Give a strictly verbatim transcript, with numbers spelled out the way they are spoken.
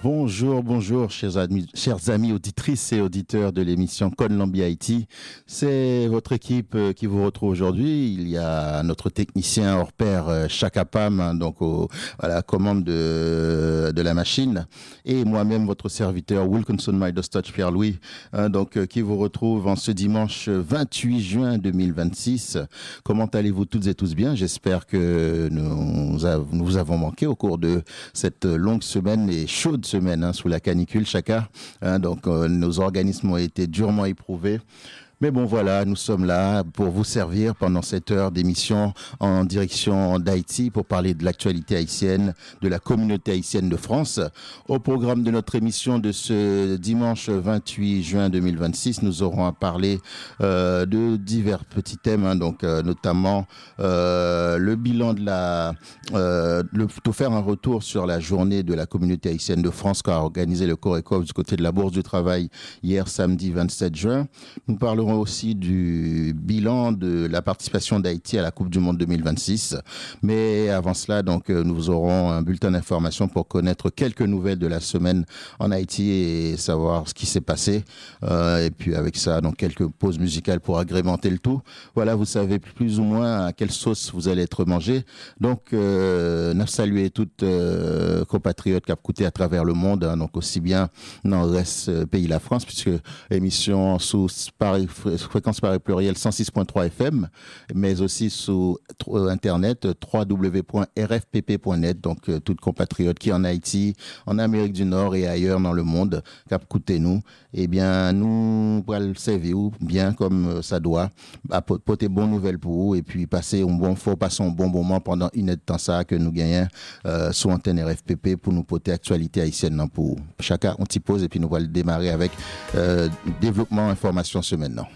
Bonjour, bonjour, chers amis, chers amis auditrices et auditeurs de l'émission Konlambi Haïti. C'est votre équipe qui vous retrouve aujourd'hui. Il y a notre technicien hors pair, Chaka Pam, hein, donc au, à la commande de, de la machine, et moi-même, votre serviteur Wilkinson Midas-Touch Pierre-Louis, hein, donc euh, qui vous retrouve en ce dimanche vingt-huit juin deux mille vingt-six. Comment allez-vous toutes et tous bien? J'espère que nous, nous vous avons manqué au cours de cette longue semaine et chaude semaine hein, sous la canicule, Chaka. Hein, donc, euh, nos organismes ont été durement éprouvés. Mais bon, voilà, nous sommes là pour vous servir pendant cette heure d'émission en direction d'Haïti pour parler de l'actualité haïtienne, de la communauté haïtienne de France. Au programme de notre émission de ce dimanche vingt-huit juin deux mille vingt-six, nous aurons à parler euh, de divers petits thèmes, hein, donc euh, notamment euh, le bilan de la... Euh, le, pour faire un retour sur la journée de la communauté haïtienne de France qu'a organisé le Corecof du côté de la Bourse du Travail hier samedi vingt-sept juin. Nous parlerons aussi du bilan de la participation d'Haïti à la Coupe du Monde deux mille vingt-six. Mais avant cela, donc, nous aurons un bulletin d'information pour connaître quelques nouvelles de la semaine en Haïti et savoir ce qui s'est passé. Euh, et puis avec ça, donc, quelques pauses musicales pour agrémenter le tout. Voilà, vous savez plus ou moins à quelle sauce vous allez être mangé. Donc, euh, nous saluons toutes euh, compatriotes qui ont écouté à travers le monde, hein, donc aussi bien dans le reste euh, pays la France, puisque émission sous Paris fréquence Paris pluriel cent six point trois F M, mais aussi sur internet w w w point r f p p point net. Donc euh, toutes compatriotes qui en Haïti, en Amérique du Nord et ailleurs dans le monde, cap écoutez nous, eh bien nous pour le servir bien comme ça doit, apporter bonnes nouvelles pour vous et puis passer un bon faut passer un bon moment pendant une heure de temps ça que nous gagnons euh, sur antenne R F P P pour nous porter actualité haïtienne pour chacun on t'y pose et puis nous allons démarrer avec euh, développement information ce maintenant.